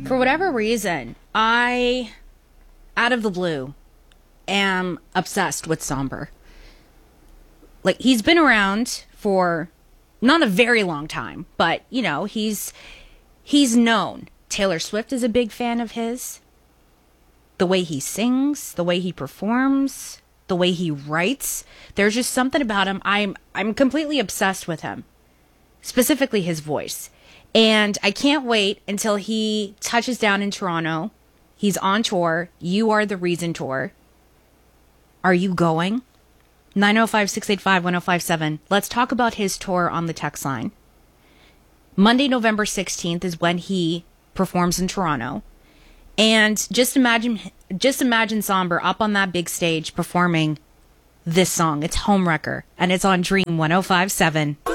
For whatever reason, I, out of the blue, am obsessed with Somber. Like, he's been around for not a very long time, but, you know, he's known. Taylor Swift is a big fan of his. The way he sings, the way he performs, the way he writes. There's just something about him. I'm completely obsessed with him. Specifically his voice. And I can't wait until he touches down in Toronto. He's on tour. You Are the Reason tour. Are you going? 905-685-1057. Let's talk about his tour on the text line. Monday, November 16th is when he performs in Toronto. And just imagine Somber up on that big stage performing this song. It's Homewrecker, and it's on Dream 105.7.